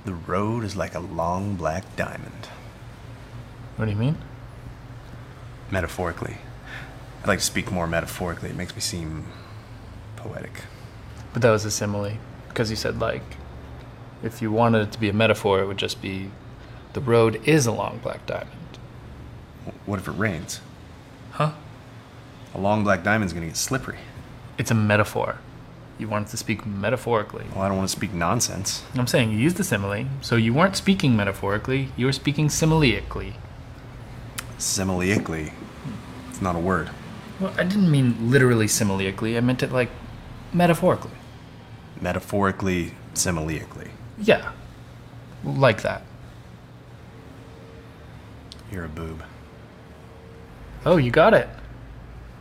The road is like a long black diamond. What do you mean? Metaphorically. I'd like to speak more metaphorically. It makes me seem poetic. But that was a simile. Because you said, like, if you wanted it to be a metaphor, it would just be the road is a long black diamond. What if it rains? Huh? A long black diamond's gonna get slippery. It's a metaphor. You wanted to speak metaphorically. Well, I don't want to speak nonsense. I'm saying you used the simile, so you weren't speaking metaphorically, you were speaking similically. Similically. It's not a word. Well, I didn't mean literally similically, I meant it like metaphorically. Metaphorically, similically. Yeah, like that. You're a boob. Oh, you got it.